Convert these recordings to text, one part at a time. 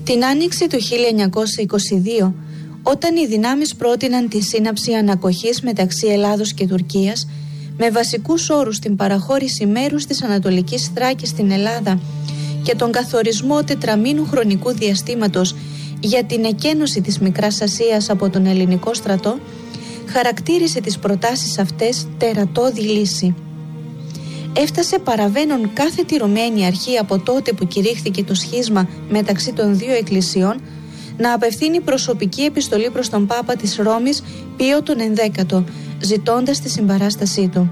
Την άνοιξη του 1922, όταν οι δυνάμεις πρότειναν τη σύναψη ανακοχής μεταξύ Ελλάδος και Τουρκίας, με βασικούς όρους την παραχώρηση μέρους της Ανατολικής Θράκης στην Ελλάδα και τον καθορισμό τετραμήνου χρονικού διαστήματος για την εκένωση της Μικράς Ασίας από τον ελληνικό στρατό, χαρακτήρισε τις προτάσεις αυτές τερατώδη λύση. Έφτασε παραβαίνον κάθε τηρωμένη αρχή από τότε που κηρύχθηκε το σχίσμα μεταξύ των δύο εκκλησιών να απευθύνει προσωπική επιστολή προς τον Πάπα της Ρώμης Πίο τον 11ο, ζητώντας τη συμπαράστασή του.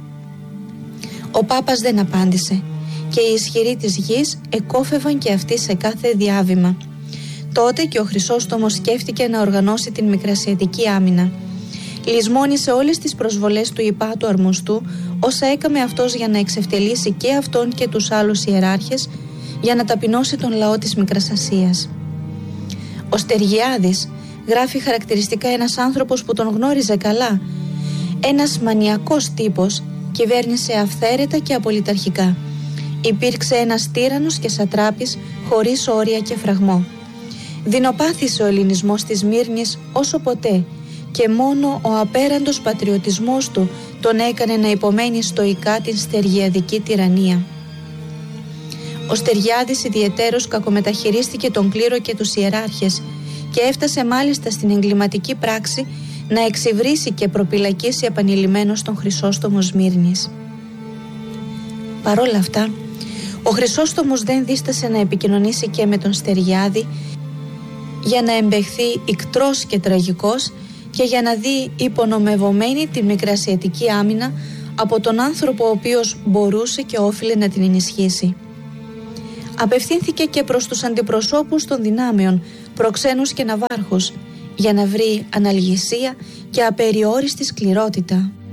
Ο Πάπας δεν απάντησε και οι ισχυροί της γης εκόφευαν και αυτοί σε κάθε διάβημα. Τότε και ο Χρυσόστομος σκέφτηκε να οργανώσει την Μικρασιατική άμυνα. Λησμόνισε όλες τις προσβολές του υπάτου αρμοστού, όσα έκαμε αυτός για να εξευτελίσει και αυτόν και τους άλλους ιεράρχες, για να ταπεινώσει τον λαό της Μικράς Ασίας. Ο Στεργιάδης γράφει χαρακτηριστικά ένας άνθρωπος που τον γνώριζε καλά. Ένας μανιακός τύπος, κυβέρνησε αυθαίρετα και απολυταρχικά. Υπήρξε ένας τύραννος και σατράπης χωρίς όρια και φραγμό. Δεινοπάθησε ο ελληνισμός της Σμύρνης όσο ποτέ και μόνο ο απέραντος πατριωτισμός του τον έκανε να υπομένει στοικά την στεργιαδική τυραννία. Ο Στεργιάδης ιδιαιτέρως κακομεταχειρίστηκε τον κλήρο και τους ιεράρχες και έφτασε μάλιστα στην εγκληματική πράξη να εξυβρίσει και προπυλακίσει επανειλημμένος τον Χρυσόστομο Σμύρνης. Παρόλα αυτά, ο Χρυσόστομος δεν δίστασε να επικοινωνήσει και με τον Στεργιάδη για να εμπεχθεί ικτρός και τραγικός και για να δει υπονομευωμένη την Μικρασιατική άμυνα από τον άνθρωπο ο οποίος μπορούσε και όφιλε να την ενισχύσει. Απευθύνθηκε και προς τους αντιπροσώπους των δυνάμεων, προξένους και ναυάρχους, για να βρει αναλγησία και απεριόριστη σκληρότητα.